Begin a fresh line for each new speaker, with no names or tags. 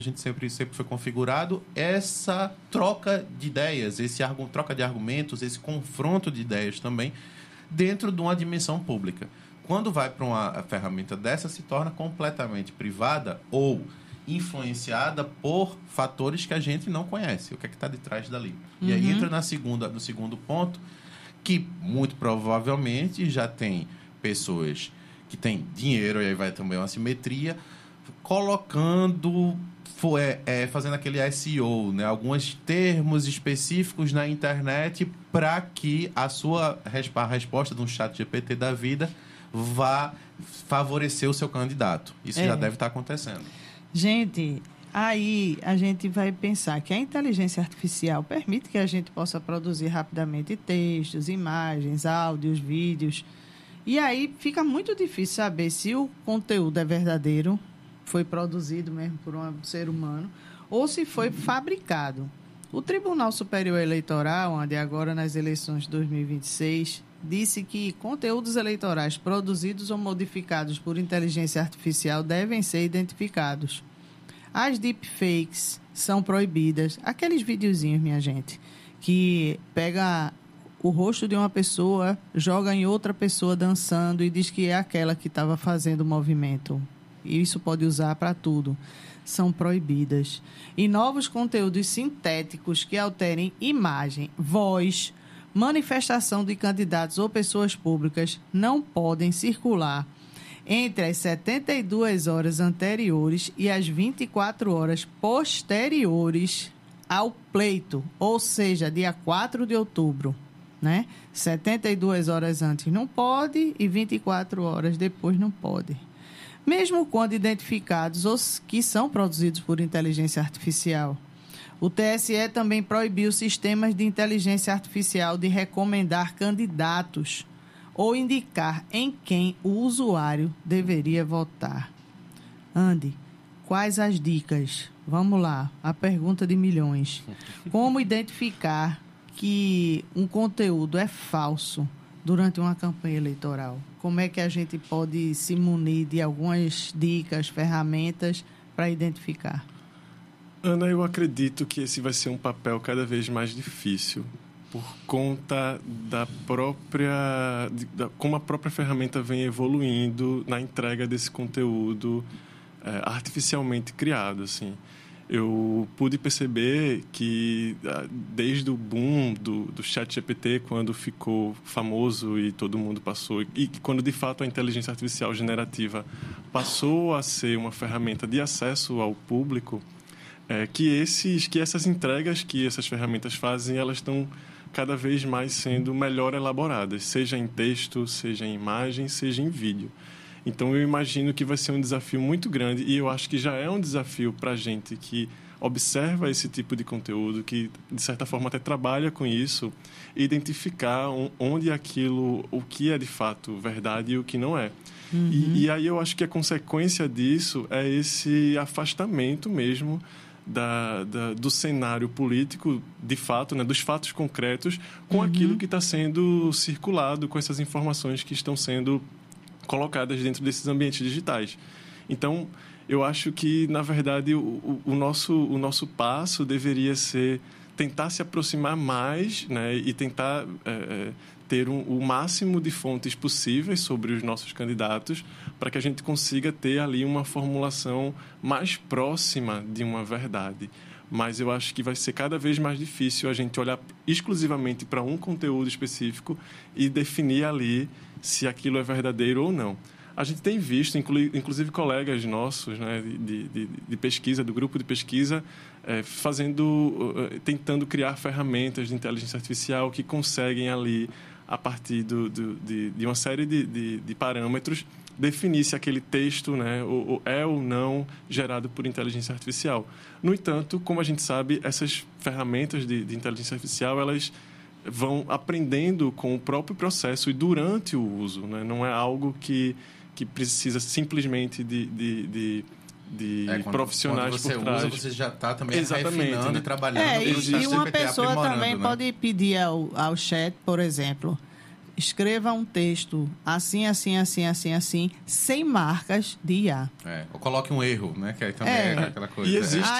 a gente sempre foi configurado, essa troca de ideias, troca de argumentos, esse confronto de ideias também, dentro de uma dimensão pública. Quando vai para uma ferramenta dessa, se torna completamente privada ou influenciada por fatores que a gente não conhece, o que é que está de trás dali. E aí entra no segundo ponto, que muito provavelmente já tem pessoas que têm dinheiro, e aí vai também uma simetria, colocando, fazendo aquele SEO, né? Alguns termos específicos na internet para que a resposta de um chat GPT da vida vá favorecer o seu candidato. Isso já deve estar acontecendo.
Gente, aí a gente vai pensar que a inteligência artificial permite que a gente possa produzir rapidamente textos, imagens, áudios, vídeos. E aí fica muito difícil saber se o conteúdo é verdadeiro, foi produzido mesmo por um ser humano, ou se foi fabricado. O Tribunal Superior Eleitoral, onde agora nas eleições de 2026, disse que conteúdos eleitorais produzidos ou modificados por inteligência artificial devem ser identificados. As deepfakes são proibidas. Aqueles videozinhos, minha gente, que pega o rosto de uma pessoa, joga em outra pessoa dançando e diz que é aquela que estava fazendo o movimento. E isso pode usar para tudo. São proibidas. E novos conteúdos sintéticos que alterem imagem, voz, manifestação de candidatos ou pessoas públicas não podem circular entre as 72 horas anteriores e as 24 horas posteriores ao pleito, ou seja, dia 4 de outubro. Né? 72 horas antes não pode e 24 horas depois não pode. Mesmo quando identificados os que são produzidos por inteligência artificial. O TSE também proibiu sistemas de inteligência artificial de recomendar candidatos ou indicar em quem o usuário deveria votar. Andy, quais as dicas? Vamos lá, a pergunta de milhões. Como identificar que um conteúdo é falso durante uma campanha eleitoral? Como é que a gente pode se munir de algumas dicas, ferramentas para identificar?
Ana, eu acredito que esse vai ser um papel cada vez mais difícil por conta da própria... como a própria ferramenta vem evoluindo na entrega desse conteúdo artificialmente criado, assim. Eu pude perceber que desde o boom do ChatGPT, quando ficou famoso e todo mundo passou, e quando de fato a inteligência artificial generativa passou a ser uma ferramenta de acesso ao público, que essas entregas que essas ferramentas fazem, elas estão cada vez mais sendo melhor elaboradas, seja em texto, seja em imagem, seja em vídeo. Então, eu imagino que vai ser um desafio muito grande, e eu acho que já é um desafio para a gente que observa esse tipo de conteúdo, que, de certa forma, até trabalha com isso, identificar onde o que é, de fato, verdade e o que não é. E aí eu acho que a consequência disso é esse afastamento mesmo do cenário político, de fato, né, dos fatos concretos, com aquilo que está sendo circulado, com essas informações que estão sendo colocadas dentro desses ambientes digitais. Então, eu acho que, na verdade, o nosso passo deveria ser tentar se aproximar mais, né, e tentar ter o máximo de fontes possíveis sobre os nossos candidatos para que a gente consiga ter ali uma formulação mais próxima de uma verdade. Mas eu acho que vai ser cada vez mais difícil a gente olhar exclusivamente para um conteúdo específico e definir ali se aquilo é verdadeiro ou não. A gente tem visto, inclusive colegas nossos, né, de pesquisa, do grupo de pesquisa, tentando criar ferramentas de inteligência artificial que conseguem ali, a partir de uma série de parâmetros, definir se aquele texto, né, é ou não gerado por inteligência artificial. No entanto, como a gente sabe, essas ferramentas de inteligência artificial, elas vão aprendendo com o próprio processo e durante o uso, né? Não é algo que precisa simplesmente de profissionais
quando você
por trás.
usa, você já está também refinando, né, e trabalhando.
E uma pessoa também, né, pode pedir ao chat, por exemplo, escreva um texto assim, assim, assim, assim, assim, sem marcas de IA.
Ou coloque um erro, né? Que aí também é aquela coisa.
E existe